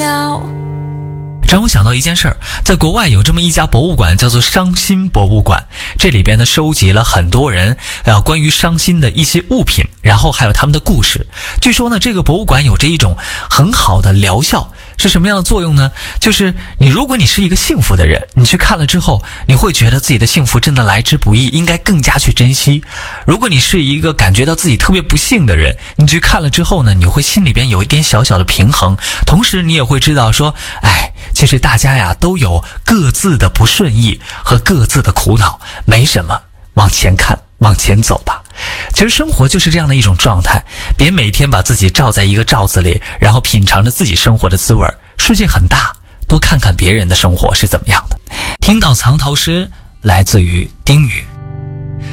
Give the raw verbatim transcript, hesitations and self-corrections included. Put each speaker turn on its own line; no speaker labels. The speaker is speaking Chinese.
了。
让我想到一件事儿，在国外有这么一家博物馆，叫做伤心博物馆。这里边呢收集了很多人呃关于伤心的一些物品，然后还有他们的故事。据说呢，这个博物馆有着一种很好的疗效，是什么样的作用呢？就是你如果你是一个幸福的人，你去看了之后，你会觉得自己的幸福真的来之不易，应该更加去珍惜。如果你是一个感觉到自己特别不幸的人，你去看了之后呢，你会心里边有一点小小的平衡，同时你也会知道说，哎，其实大家呀都有各自的不顺意和各自的苦恼，没什么，往前看，往前走吧。其实生活就是这样的一种状态，别每天把自己罩在一个罩子里，然后品尝着自己生活的滋味。世界很大，多看看别人的生活是怎么样的。听到藏头诗，来自于丁宇。